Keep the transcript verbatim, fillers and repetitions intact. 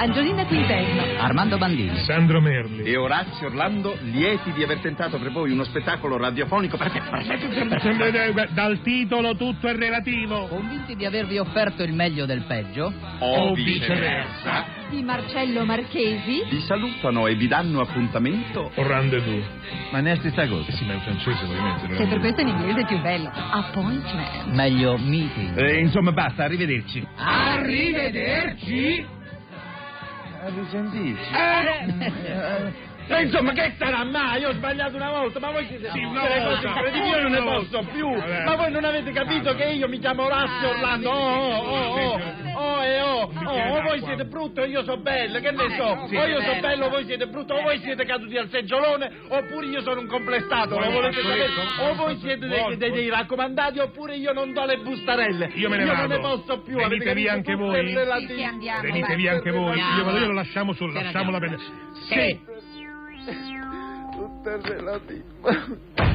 Angiolina Quinterno, Armando Bandini, Sandro Merli e Orazio Orlando, lieti di aver tentato per voi uno spettacolo radiofonico perfetto. Dal titolo tutto è relativo. convinti di avervi offerto il meglio del peggio, O viceversa, di Marcello Marchesi. vi salutano e vi danno appuntamento. O rendezvous. ma ne è stessa cosa. Sì, ma è in francese ovviamente. Che per questo in inglese è più bello. Appointment. Meglio meeting. Eh, insomma, basta, arrivederci. Arrivederci. A risentirci. Eh, eh, insomma, che sarà mai? Io ho sbagliato una volta, ma voi siete Sì, una delle cose volta. incredibili, io non ne Una posso volta. più. Vabbè. Ma voi non avete capito che io mi chiamo Orazio Orlando? Oh, oh, oh, oh, e oh, oh, o voi siete brutto e io so bello, che ne so? O io so bello, voi siete brutto, o voi siete caduti al seggiolone, oppure io sono un complessato, lo volete sapere? O voi siete dei, dei, dei raccomandati, oppure io non do le bustarelle. Io me ne io vado. non ne posso più. Venite avete via capito? anche Tutto voi? è relativo. Sì, andiamo. Venite va. via anche voi. Andiamo. Io, io lo lasciamo solo, lasciamola bene. Sì. Tutto è relativo.